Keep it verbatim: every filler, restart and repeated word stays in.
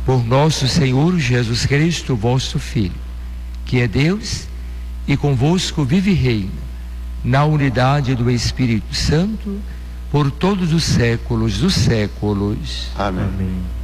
Por nosso Senhor Jesus Cristo, vosso Filho, que é Deus e convosco vive e reina, na unidade do Espírito Santo, por todos os séculos dos séculos. Amém. Amém.